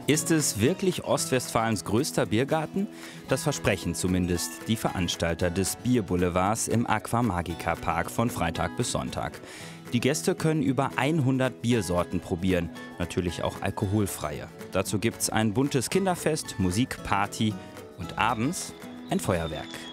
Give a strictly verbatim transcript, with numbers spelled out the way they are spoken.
Ist es wirklich Ostwestfalens größter Biergarten? Das versprechen zumindest die Veranstalter des Bierboulevards im Aqua Magica Park von Freitag bis Sonntag. Die Gäste können über hundert Biersorten probieren, natürlich auch alkoholfreie. Dazu gibt's ein buntes Kinderfest, Musik, Party und abends ein Feuerwerk.